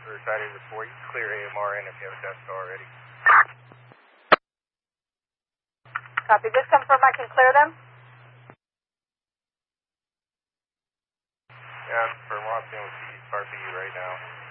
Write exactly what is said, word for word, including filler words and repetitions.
Riverside eight four, you can clear A M R in if you have a desk already. Copy. Just confirm I can clear them? Yeah, confirm. We're on with East R P right now.